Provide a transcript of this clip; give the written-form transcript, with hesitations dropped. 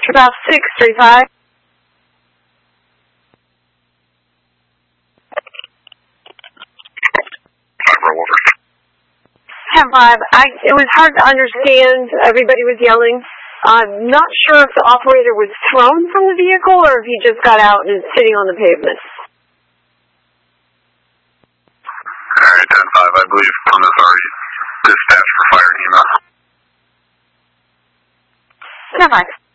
About 635. 10-5. It was hard to understand. Everybody was yelling. I'm not sure if the operator was thrown from the vehicle or if he just got out and is sitting on the pavement. Alright, 10-5. I believe one is already dispatched for fire and EMS. 10-5.